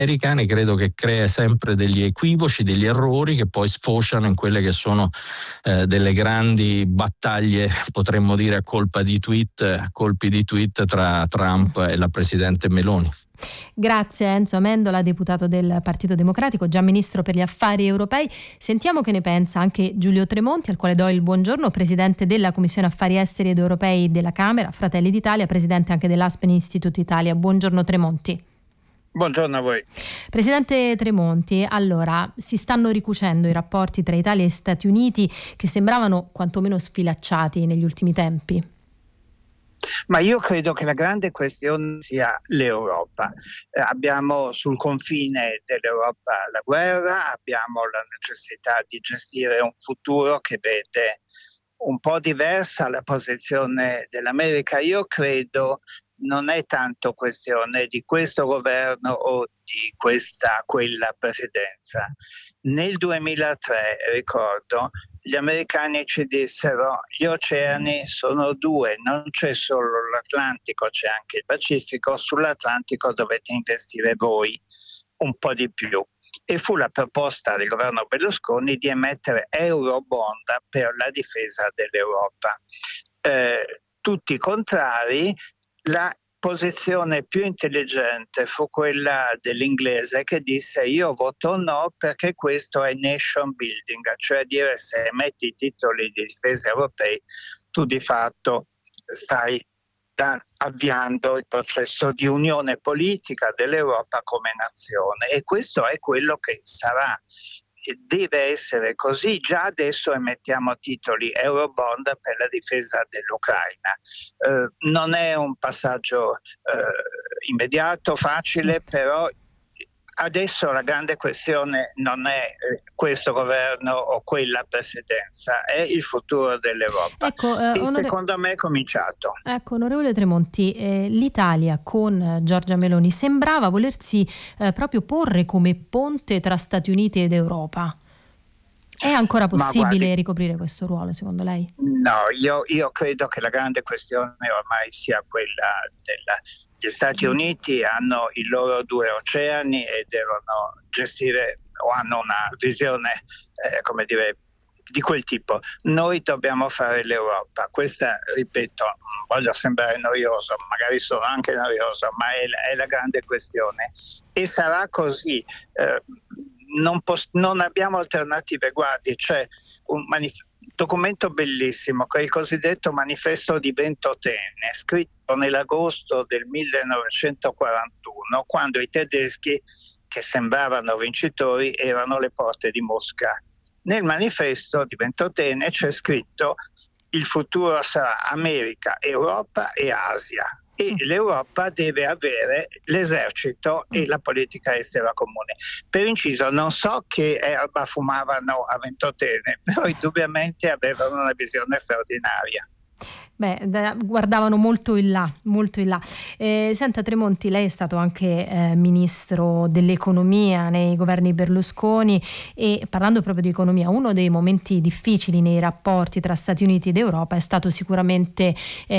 americane, credo che crea sempre degli equivoci, degli errori che poi sfociano in quelle che sono delle grandi battaglie, potremmo dire a colpi di tweet tra Trump e la presidente Meloni. Grazie Enzo Amendola, deputato del Partito Democratico, già ministro per gli affari europei. Sentiamo che ne pensa anche Giulio Tremonti, al quale do il buongiorno, presidente della Commissione Affari Esteri ed Europei della Camera, Fratelli d'Italia, presidente anche dell'Aspen Institute Italia. Buongiorno Tremonti. Buongiorno a voi. Presidente Tremonti, allora si stanno ricucendo i rapporti tra Italia e Stati Uniti che sembravano quantomeno sfilacciati negli ultimi tempi. Ma io credo che la grande questione sia l'Europa. Abbiamo sul confine dell'Europa la guerra, abbiamo la necessità di gestire un futuro che vede un po' diversa la posizione dell'America. Io credo non è tanto questione di questo governo o di quella presidenza. Nel 2003, ricordo, gli americani ci dissero: gli oceani sono due, non c'è solo l'Atlantico, c'è anche il Pacifico, sull'Atlantico dovete investire voi un po' di più. E fu la proposta del governo Berlusconi di emettere Eurobond per la difesa dell'Europa. Tutti contrari. La posizione più intelligente fu quella dell'inglese, che disse: io voto no perché questo è nation building, cioè dire, se emetti i titoli di difesa europei tu di fatto stai avviando il processo di unione politica dell'Europa come nazione, e questo è quello che sarà. Deve essere così. Già adesso emettiamo titoli Eurobond per la difesa dell'Ucraina. Non è un passaggio immediato, facile, però adesso la grande questione non è questo governo o quella presidenza, è il futuro dell'Europa. Ecco, e secondo me è cominciato. Ecco, onorevole Tremonti, l'Italia con Giorgia Meloni sembrava volersi proprio porre come ponte tra Stati Uniti ed Europa. È ancora possibile ricoprire questo ruolo, secondo lei? No, io credo che la grande questione ormai sia quella gli Stati Uniti hanno i loro due oceani e devono gestire, o hanno una visione, come dire, di quel tipo. Noi dobbiamo fare l'Europa. Questa, ripeto, non voglio sembrare noioso, magari sono anche noioso, ma è la grande questione. E sarà così. Non abbiamo alternative. Guardi, c'è un documento bellissimo, che è il cosiddetto manifesto di Ventotene, scritto nell'agosto del 1941, quando i tedeschi, che sembravano vincitori, erano alle porte di Mosca. Nel manifesto di Ventotene c'è scritto: il futuro sarà America, Europa e Asia, e l'Europa deve avere l'esercito e la politica estera comune. Per inciso, non so che erba fumavano a Ventotene, però indubbiamente avevano una visione straordinaria. Guardavano molto in là, molto in là. Senta Tremonti, lei è stato anche ministro dell'economia nei governi Berlusconi, e parlando proprio di economia, uno dei momenti difficili nei rapporti tra Stati Uniti ed Europa è stato sicuramente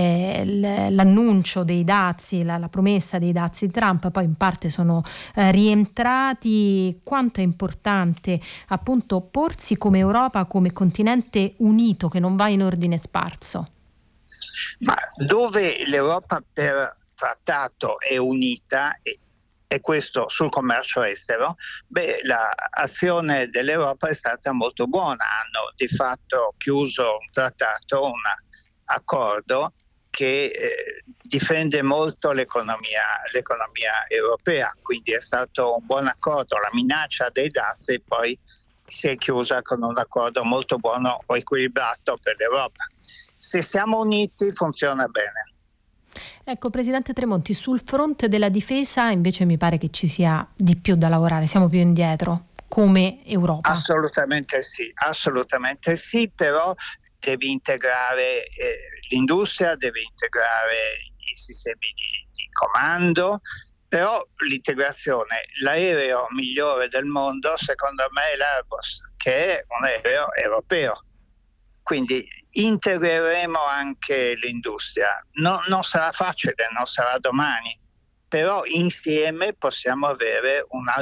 l'annuncio dei dazi, la promessa dei dazi di Trump. Poi in parte sono rientrati. Quanto è importante appunto porsi come Europa, come continente unito che non va in ordine sparso? Ma dove l'Europa per trattato è unita, e questo sul commercio estero, l'azione dell'Europa è stata molto buona. Hanno di fatto chiuso un trattato, un accordo che difende molto l'economia europea, quindi è stato un buon accordo. La minaccia dei dazi poi si è chiusa con un accordo molto buono o equilibrato per l'Europa. Se siamo uniti funziona bene. Ecco, Presidente Tremonti, sul fronte della difesa invece mi pare che ci sia di più da lavorare, siamo più indietro come Europa. Assolutamente sì, però devi integrare l'industria, devi integrare i sistemi di comando, però l'integrazione, l'aereo migliore del mondo secondo me è l'Airbus, che è un aereo europeo. Quindi integreremo anche l'industria. Non sarà facile, non sarà domani, però insieme possiamo avere un